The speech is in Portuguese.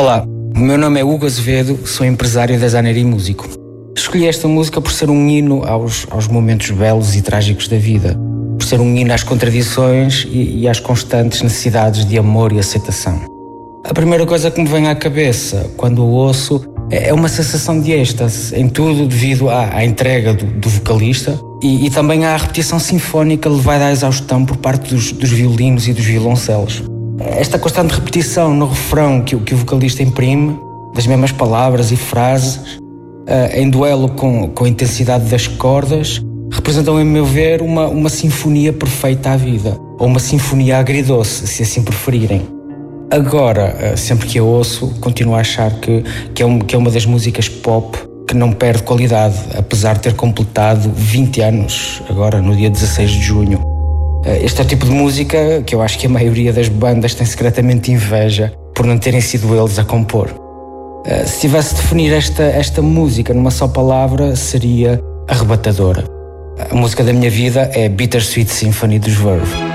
Olá, o meu nome é Hugo Azevedo, sou empresário, designer e músico. Escolhi esta música por ser um hino aos momentos belos e trágicos da vida, por ser um hino às contradições e às constantes necessidades de amor e aceitação. A primeira coisa que me vem à cabeça quando o ouço é uma sensação de êxtase, em tudo devido à entrega do vocalista e também à repetição sinfónica levada à exaustão por parte dos violinos e dos violoncelos. Esta constante repetição no refrão que o vocalista imprime, das mesmas palavras e frases, em duelo com a intensidade das cordas, representam, em meu ver, uma sinfonia perfeita à vida, ou uma sinfonia agridoce, se assim preferirem. Agora, sempre que a ouço, continuo a achar que é uma das músicas pop que não perde qualidade, apesar de ter completado 20 anos, agora no dia 16 de junho. Este é o tipo de música que eu acho que a maioria das bandas tem secretamente inveja por não terem sido eles a compor. Se tivesse de definir esta música numa só palavra, seria arrebatadora. A música da minha vida é Bittersweet Symphony dos Verve.